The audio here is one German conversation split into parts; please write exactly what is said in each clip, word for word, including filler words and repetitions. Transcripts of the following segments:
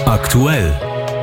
Aktuell.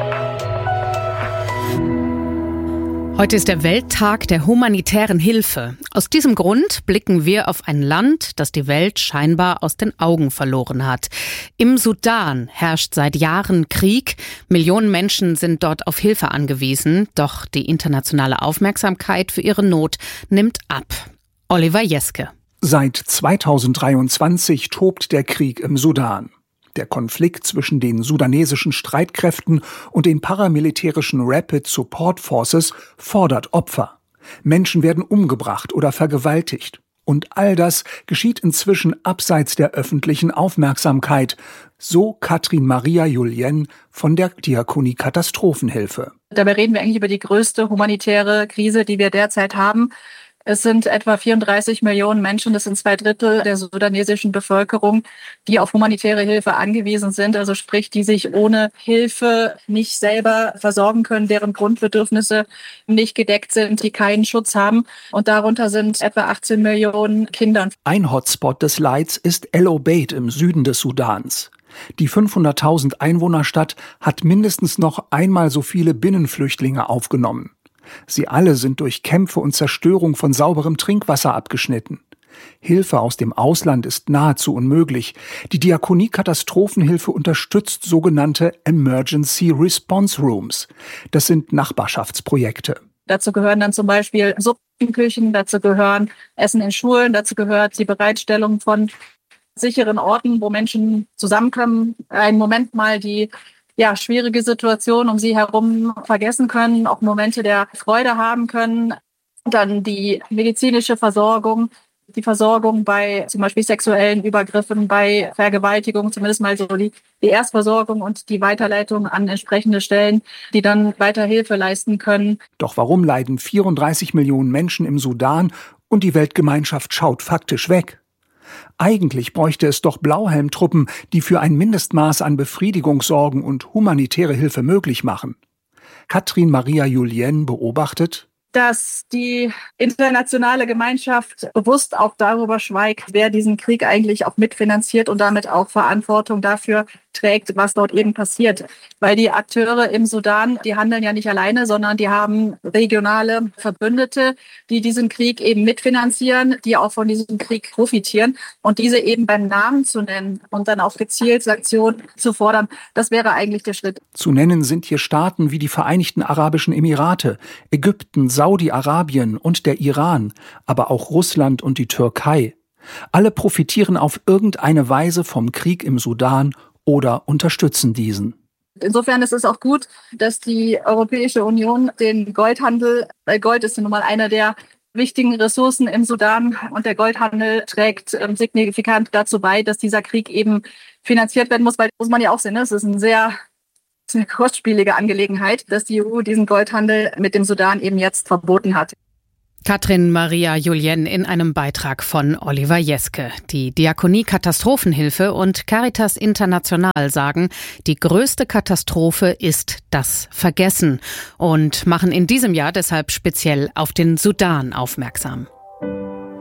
Heute ist der Welttag der humanitären Hilfe. Aus diesem Grund blicken wir auf ein Land, das die Welt scheinbar aus den Augen verloren hat. Im Sudan herrscht seit Jahren Krieg. Millionen Menschen sind dort auf Hilfe angewiesen. Doch die internationale Aufmerksamkeit für ihre Not nimmt ab. Oliver Jeske. Seit zweitausenddreiundzwanzig tobt der Krieg im Sudan. Der Konflikt zwischen den sudanesischen Streitkräften und den paramilitärischen Rapid Support Forces fordert Opfer. Menschen werden umgebracht oder vergewaltigt. Und all das geschieht inzwischen abseits der öffentlichen Aufmerksamkeit, so Katrin Maria Julien von der Diakonie Katastrophenhilfe. Dabei reden wir eigentlich über die größte humanitäre Krise, die wir derzeit haben. Es sind etwa vierunddreißig Millionen Menschen, das sind zwei Drittel der sudanesischen Bevölkerung, die auf humanitäre Hilfe angewiesen sind, also sprich, die sich ohne Hilfe nicht selber versorgen können, deren Grundbedürfnisse nicht gedeckt sind, die keinen Schutz haben. Und darunter sind etwa achtzehn Millionen Kinder. Ein Hotspot des Leids ist El Obeid im Süden des Sudans. Die fünfhunderttausend Einwohnerstadt hat mindestens noch einmal so viele Binnenflüchtlinge aufgenommen. Sie alle sind durch Kämpfe und Zerstörung von sauberem Trinkwasser abgeschnitten. Hilfe aus dem Ausland ist nahezu unmöglich. Die Diakonie Katastrophenhilfe unterstützt sogenannte Emergency Response Rooms. Das sind Nachbarschaftsprojekte. Dazu gehören dann zum Beispiel Suppenküchen, dazu gehören Essen in Schulen, dazu gehört die Bereitstellung von sicheren Orten, wo Menschen zusammenkommen, einen Moment mal die ja, schwierige Situationen um sie herum vergessen können, auch Momente der Freude haben können. Dann die medizinische Versorgung, die Versorgung bei zum Beispiel sexuellen Übergriffen, bei Vergewaltigung, zumindest mal so die, die Erstversorgung und die Weiterleitung an entsprechende Stellen, die dann weiter Hilfe leisten können. Doch warum leiden vierunddreißig Millionen Menschen im Sudan und die Weltgemeinschaft schaut faktisch weg? Eigentlich bräuchte es doch Blauhelmtruppen, die für ein Mindestmaß an Befriedigung sorgen und humanitäre Hilfe möglich machen. Katrin Maria Julien beobachtet, dass die internationale Gemeinschaft bewusst auch darüber schweigt, wer diesen Krieg eigentlich auch mitfinanziert und damit auch Verantwortung dafür trägt, was dort eben passiert. Weil die Akteure im Sudan, die handeln ja nicht alleine, sondern die haben regionale Verbündete, die diesen Krieg eben mitfinanzieren, die auch von diesem Krieg profitieren. Und diese eben beim Namen zu nennen und dann auch gezielt Sanktionen zu fordern, das wäre eigentlich der Schritt. Zu nennen sind hier Staaten wie die Vereinigten Arabischen Emirate, Ägypten, Saudi-Arabien und der Iran, aber auch Russland und die Türkei. Alle profitieren auf irgendeine Weise vom Krieg im Sudan oder unterstützen diesen. Insofern ist es auch gut, dass die Europäische Union den Goldhandel, weil Gold ist nun mal einer der wichtigen Ressourcen im Sudan und der Goldhandel trägt ähm, signifikant dazu bei, dass dieser Krieg eben finanziert werden muss, weil muss man ja auch sehen, ne? Es ist ein sehr Es ist eine kostspielige Angelegenheit, dass die E U diesen Goldhandel mit dem Sudan eben jetzt verboten hat. Katrin Maria Julien in einem Beitrag von Oliver Jeske. Die Diakonie Katastrophenhilfe und Caritas International sagen, die größte Katastrophe ist das Vergessen und machen in diesem Jahr deshalb speziell auf den Sudan aufmerksam.